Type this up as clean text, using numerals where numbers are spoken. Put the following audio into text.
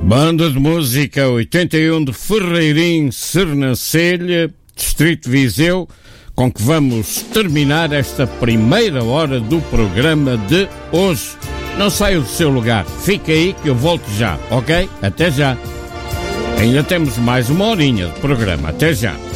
Banda de Música 81 de Ferreirim, Sernancelha, Distrito de Viseu, com que vamos terminar esta primeira hora do programa de hoje. Não saia do seu lugar, fica aí que eu volto já, ok? Até já. Ainda temos mais uma horinha de programa, até já.